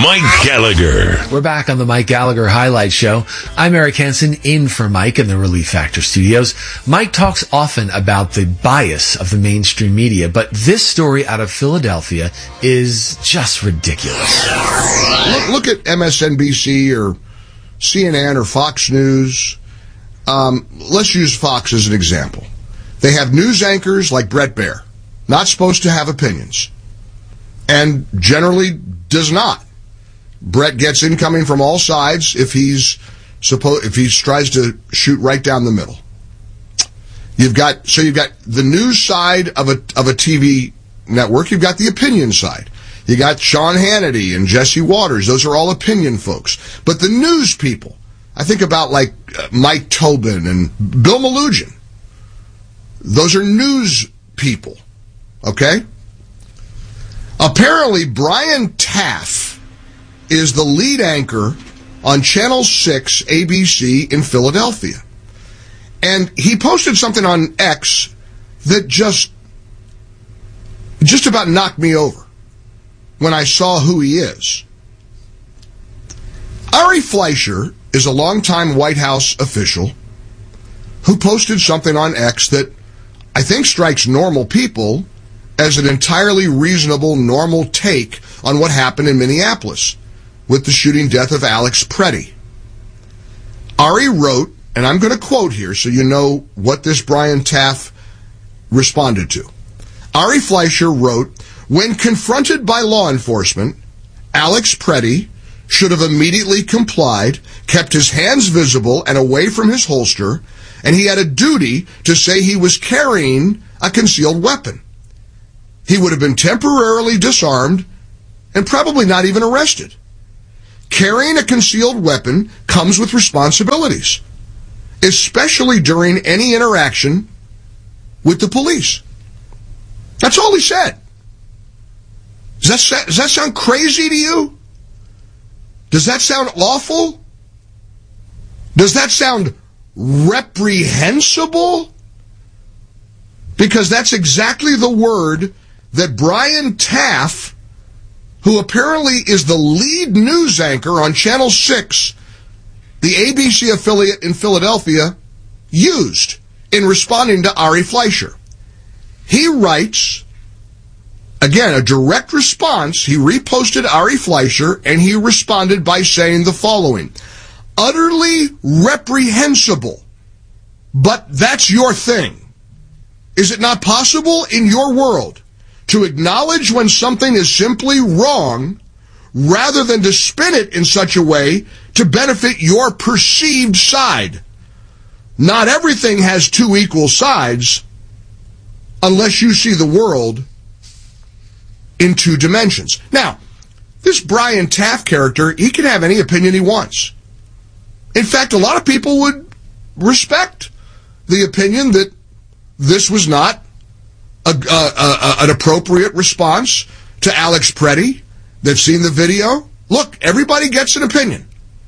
Mike Gallagher. We're back on the Mike Gallagher Highlight Show. I'm Eric Hansen, in for Mike in the Relief Factor studios. Mike talks often about the bias of the mainstream media, but this story out of Philadelphia is just ridiculous. Look at MSNBC or CNN or Fox News. Let's use Fox as an example. They have news anchors like Bret Baier, not supposed to have opinions, and generally does not. Bret gets incoming from all sides if he tries to shoot right down the middle. You've got the news side of a TV network. You've got the opinion side. You got Sean Hannity and Jesse Waters. Those are all opinion folks. But the news people, I think about like Mike Tobin and Bill Malugin. Those are news people. Okay? Apparently, Brian Taff is the lead anchor on Channel 6 ABC in Philadelphia. And he posted something on X that just about knocked me over when I saw who he is. Ari Fleischer is a longtime White House official who posted something on X that I think strikes normal people as an entirely reasonable, normal take on what happened in Minneapolis with the shooting death of Alex Preddy. Ari wrote, and I'm going to quote here so you know what this Brian Taff responded to. Ari Fleischer wrote, "When confronted by law enforcement, Alex Preddy should have immediately complied, kept his hands visible and away from his holster, and he had a duty to say he was carrying a concealed weapon. He would have been temporarily disarmed and probably not even arrested. Carrying a concealed weapon comes with responsibilities, especially during any interaction with the police." That's all he said. Does that sound crazy to you? Does that sound awful? Does that sound reprehensible? Because that's exactly the word that Brian Taff, who apparently is the lead news anchor on Channel 6, the ABC affiliate in Philadelphia, used in responding to Ari Fleischer. He writes, again, a direct response. He reposted Ari Fleischer, and he responded by saying the following: "Utterly reprehensible, but that's your thing. Is it not possible in your world to acknowledge when something is simply wrong rather than to spin it in such a way to benefit your perceived side? Not everything has two equal sides unless you see the world in two dimensions." Now, this Brian Taff character, he can have any opinion he wants. In fact, a lot of people would respect the opinion that this was not an appropriate response to Alex Preddy. They've seen the video. Look, everybody gets an opinion.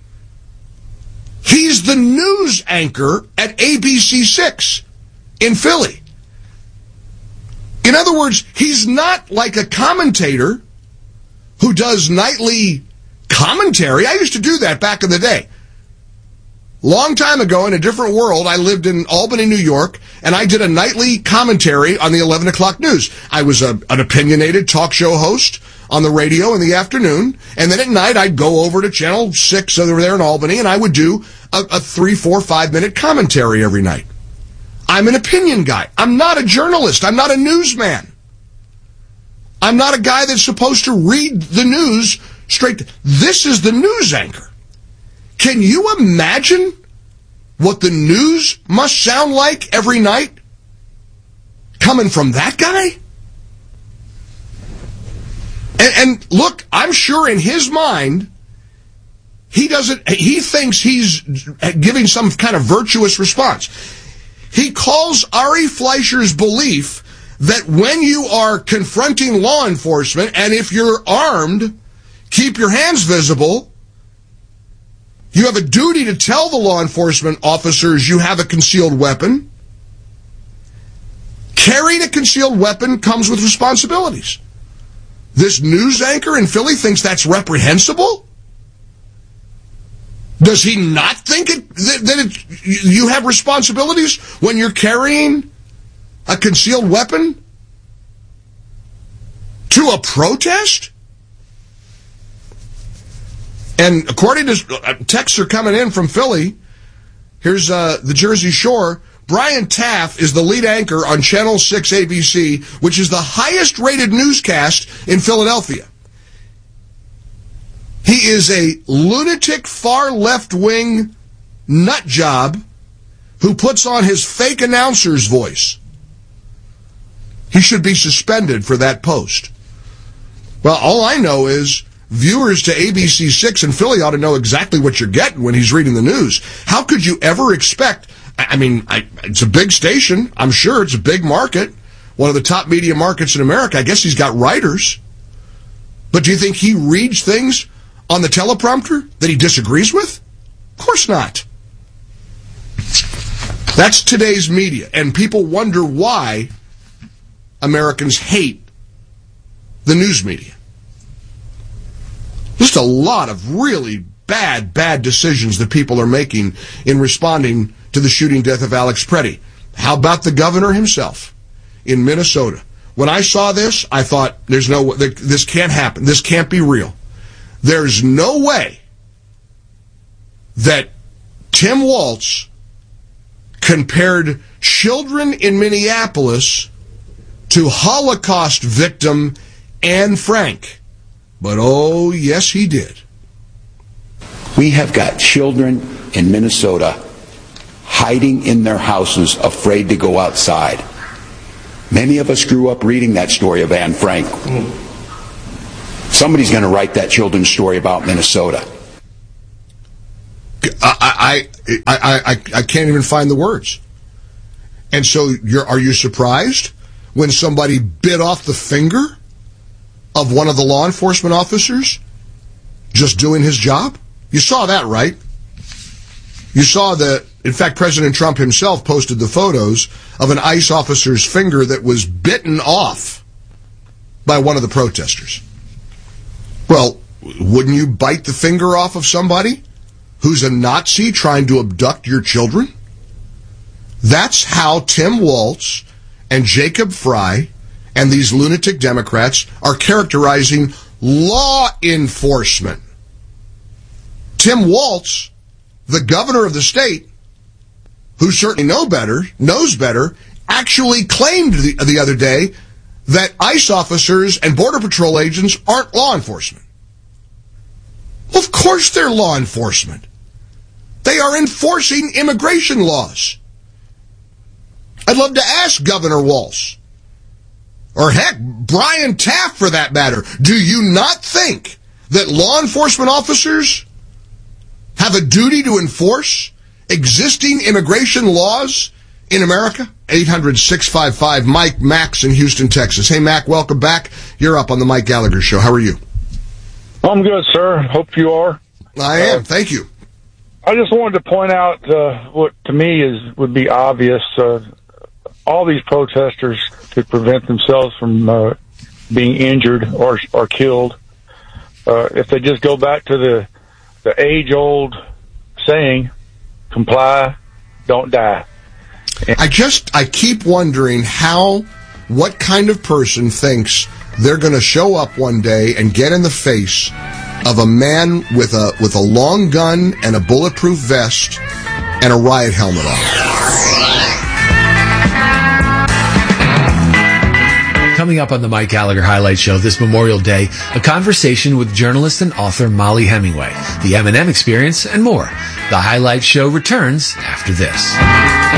He's the news anchor at ABC6 in Philly. In other words, he's not like a commentator who does nightly commentary. I used to do that back in the day. Long time ago, in a different world, I lived in Albany, New York, and I did a nightly commentary on the 11 o'clock news. I was an opinionated talk show host on the radio in the afternoon, and then at night I'd go over to Channel 6 over there in Albany, and I would do a 3, 4, 5-minute commentary every night. I'm an opinion guy. I'm not a journalist. I'm not a newsman. I'm not a guy that's supposed to read the news straight. This is the news anchor. Can you imagine what the news must sound like every night coming from that guy? And look, I'm sure in his mind, he thinks he's giving some kind of virtuous response. He calls Ari Fleischer's belief that when you are confronting law enforcement, and if you're armed, keep your hands visible, you have a duty to tell the law enforcement officers you have a concealed weapon. Carrying a concealed weapon comes with responsibilities. This news anchor in Philly thinks that's reprehensible? Does he not think you have responsibilities when you're carrying a concealed weapon to a protest? And according to texts are coming in from Philly, here's the Jersey Shore. Brian Taff is the lead anchor on Channel 6 ABC, which is the highest-rated newscast in Philadelphia. He is a lunatic, far left-wing nut job who puts on his fake announcer's voice. He should be suspended for that post. Well, all I know is viewers to ABC 6 in Philly ought to know exactly what you're getting when he's reading the news. How could you ever expect... I mean, it's a big station. I'm sure it's a big market. One of the top media markets in America. I guess he's got writers. But do you think he reads things on the teleprompter that he disagrees with? Of course not. That's today's media. And people wonder why Americans hate the news media. Just a lot of really bad decisions that people are making in responding to the shooting death of Alex Preddy. How about the governor himself in Minnesota? When I saw this, I thought, this can't happen. This can't be real. There's no way that Tim Walz compared children in Minneapolis to Holocaust victim Anne Frank. But oh, yes, he did. We have got children in Minnesota hiding in their houses, afraid to go outside. Many of us grew up reading that story of Anne Frank. Somebody's going to write that children's story about Minnesota. I can't even find the words. And so are you surprised when somebody bit off the finger of one of the law enforcement officers just doing his job? You saw that, right? You saw that, in fact, President Trump himself posted the photos of an ICE officer's finger that was bitten off by one of the protesters. Well, wouldn't you bite the finger off of somebody who's a Nazi trying to abduct your children? That's how Tim Walz and Jacob Frey and these lunatic Democrats are characterizing law enforcement. Tim Walz, the governor of the state, who certainly knows better, actually claimed the other day that ICE officers and Border Patrol agents aren't law enforcement. Well, of course they're law enforcement. They are enforcing immigration laws. I'd love to ask Governor Walz, or heck, Brian Taft for that matter, do you not think that law enforcement officers have a duty to enforce existing immigration laws in America? 800-655-MIKE, Max in Houston, Texas. Hey, Mac, welcome back. You're up on the Mike Gallagher Show. How are you? I'm good, sir. Hope you are. I am. Thank you. I just wanted to point out what to me would be obvious. All these protesters could prevent themselves from being injured or killed if they just go back to the age-old saying, comply, don't die. I keep wondering what kind of person thinks they're going to show up one day and get in the face of a man with a long gun and a bulletproof vest and a riot helmet on. Coming up on the Mike Gallagher Highlight Show this Memorial Day, a conversation with journalist and author Molly Hemingway, the M&M Experience, and more. The Highlight Show returns after this.